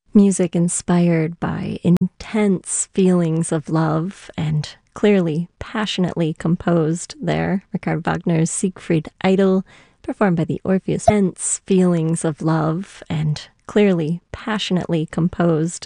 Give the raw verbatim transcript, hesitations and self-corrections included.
Music inspired by intense feelings of love and clearly passionately composed there. Richard Wagner's Siegfried Idle, performed by the Orpheus. Intense feelings of love and clearly passionately composed